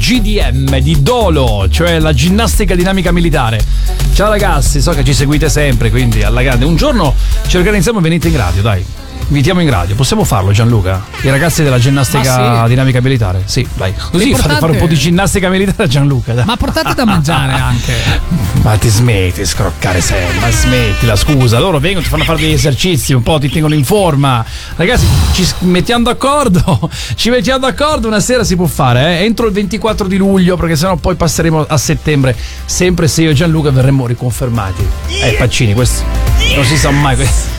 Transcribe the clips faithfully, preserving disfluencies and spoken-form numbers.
G D M, di Dolo, cioè la ginnastica dinamica militare. Ciao ragazzi, so che ci seguite sempre, quindi alla grande. Un giorno ci organizziamo e venite in radio, dai. Invitiamo in radio, possiamo farlo Gianluca? I ragazzi della ginnastica sì. dinamica militare? Sì, dai. Così portate... fate fare un po' di ginnastica militare a Gianluca. Dai. Ma portate da mangiare anche. Ma ti smetti di scroccare sempre, ma smettila, scusa. Loro vengono, ti fanno fare degli esercizi, un po' ti tengono in forma. Ragazzi, ci mettiamo d'accordo. Ci mettiamo d'accordo, una sera si può fare, eh? Entro il ventiquattro di luglio, perché sennò poi passeremo a settembre. Sempre se io e Gianluca verremo riconfermati. Eh, Pacini, questo non si sa mai. Questo.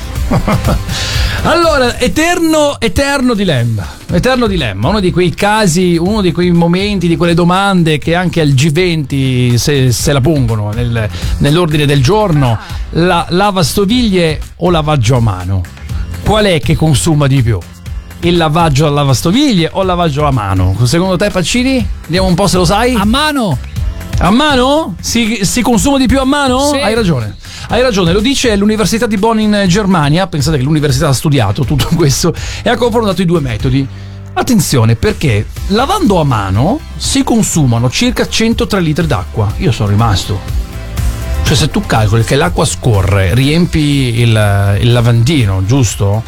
Allora, eterno, eterno dilemma, eterno dilemma, uno di quei casi, uno di quei momenti, di quelle domande che anche al G venti se, se la pongono nel, nell'ordine del giorno. La lavastoviglie o lavaggio a mano? Qual è che consuma di più? Il lavaggio a lavastoviglie o il lavaggio a mano? Secondo te, Pacini? Vediamo un po' se lo sai. A mano. A mano? Si, si consuma di più a mano? Sì. Hai ragione. Hai ragione, lo dice l'Università di Bonn in Germania. Pensate che l'università ha studiato tutto questo e ha confrontato i due metodi. Attenzione, perché lavando a mano si consumano circa centotré litri d'acqua. Io sono rimasto. Cioè, se tu calcoli che l'acqua scorre, riempi il, il lavandino, giusto?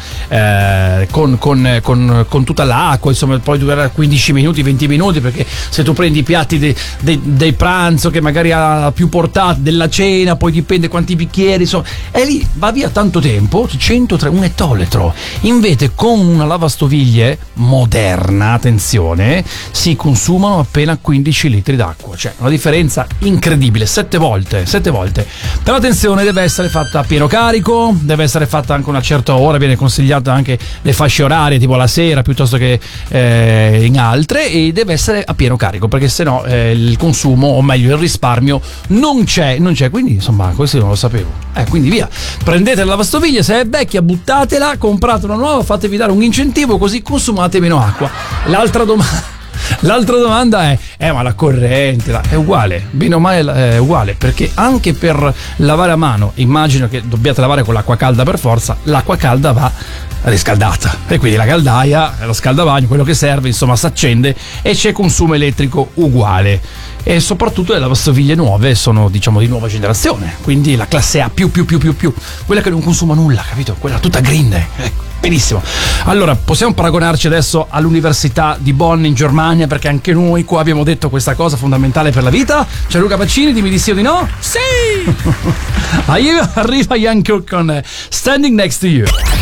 Eh, con, con, con, con tutta l'acqua, insomma, poi durerà quindici minuti, venti minuti, perché se tu prendi i piatti dei, dei, dei pranzo che magari ha più portate, della cena, poi dipende quanti bicchieri, insomma, e lì va via tanto tempo, centotré, un ettolitro. Invece con una lavastoviglie moderna, attenzione, si consumano appena quindici litri d'acqua. Cioè, una differenza incredibile, sette volte, sette volte. Però attenzione, deve essere fatta a pieno carico, deve essere fatta anche una certa ora, viene consigliata anche le fasce orarie, tipo la sera piuttosto che eh, in altre, e deve essere a pieno carico, perché sennò eh, il consumo, o meglio il risparmio, non c'è, non c'è. Quindi insomma, questo non lo sapevo. Eh, quindi via, prendete la lavastoviglie, se è vecchia buttatela, comprate una nuova, fatevi dare un incentivo, così consumate meno acqua. L'altra domanda L'altra domanda è, eh ma la corrente è uguale, bene o male è uguale, perché anche per lavare a mano, immagino che dobbiate lavare con l'acqua calda per forza, l'acqua calda va riscaldata e quindi la caldaia, lo scaldavagno, quello che serve, insomma, si accende e c'è consumo elettrico uguale. E soprattutto le lavastoviglie nuove sono, diciamo, di nuova generazione, quindi la classe A più più più più più, quella che non consuma nulla, capito? Quella tutta green, ecco. Benissimo. Allora, possiamo paragonarci adesso all'Università di Bonn in Germania, perché anche noi qua abbiamo detto questa cosa fondamentale per la vita. C'è Luca Pacini, dimmi di sì o di no? Sì! Arriva Ian Cook con Standing Next to You.